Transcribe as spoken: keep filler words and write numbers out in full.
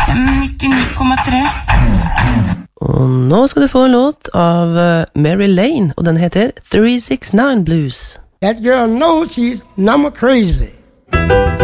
nittini komma tre. Og nå skal du få en låt av Mary Lane, og den heter three six nine Blues. That girl knows she's number crazy.